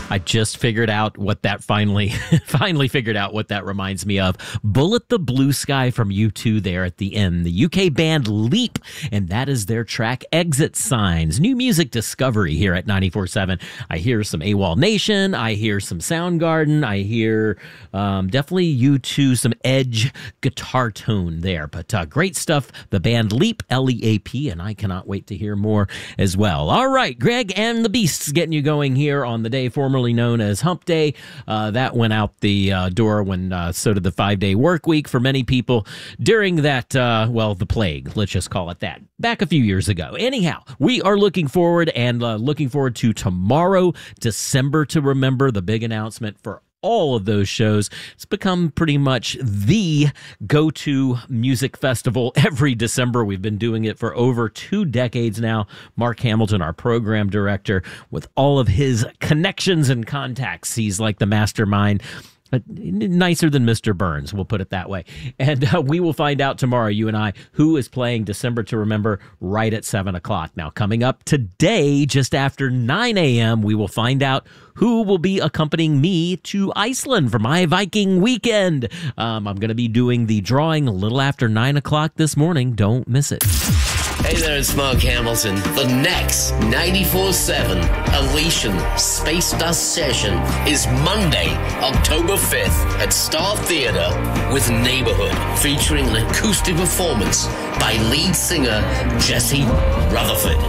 I just figured out what that finally figured out what that reminds me of. Bullet the Blue Sky from U2 there at the end. The UK band Leap, and that is their track Exit Signs. New music discovery here at 94.7. I hear some AWOL Nation. I hear some Soundgarden. I hear definitely U2, some edge guitar tone there. But great stuff. The band Leap, L-E-A-P, and I cannot wait to hear more as well. All right, Greg and the Beasts getting you going here on the day formerly known as Hump Day. That went out the door when so did the 5-day work week for many people during that, the plague. Let's just call it that. Back a few years ago. Anyhow, we are looking forward to tomorrow, December to Remember, the big announcement for all of those shows. It's become pretty much the go-to music festival every December. We've been doing it for over 2 decades now. Mark Hamilton, our program director, with all of his connections and contacts. He's like the mastermind. Nicer than Mr. Burns, we'll put it that way. And we will find out tomorrow, you and I, who is playing December to Remember right at 7 o'clock. Now, coming up today, just after 9 a.m., we will find out who will be accompanying me to Iceland for my Viking weekend. I'm going to be doing the drawing a little after 9 o'clock this morning. Don't miss it. Hey there, it's Mark Hamilton. The next 94.7 Elysian Space Dust session is Monday, October 5th at Star Theatre with Neighborhood, featuring an acoustic performance by lead singer Jesse Rutherford.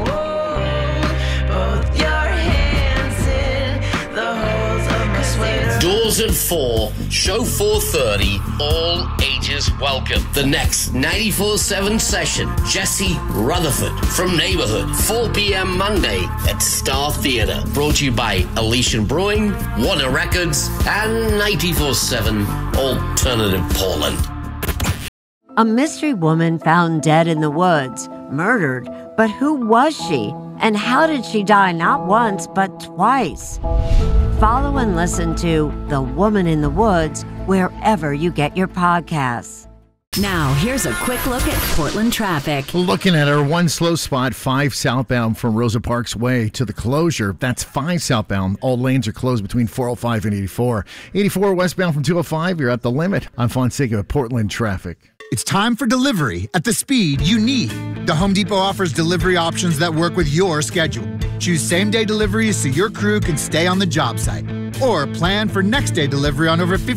Doors at 4, show 4:30, all ages welcome. The next 94.7 session, Jesse Rutherford from Neighborhood, 4 p.m. Monday at Star Theatre. Brought to you by Elysian Brewing, Warner Records, and 94.7 Alternative Portland. A mystery woman found dead in the woods, murdered, but who was she? And how did she die not once, but twice? Follow and listen to The Woman in the Woods wherever you get your podcasts. Now, here's a quick look at Portland traffic. Looking at our one slow spot, 5 southbound from Rosa Parks Way to the closure. That's 5 southbound. All lanes are closed between 405 and 84. 84 westbound from 205, you're at the limit. I'm Fonseca with Portland traffic. It's time for delivery at the speed you need. The Home Depot offers delivery options that work with your schedule. Choose same-day deliveries so your crew can stay on the job site. Or plan for next-day delivery on over 50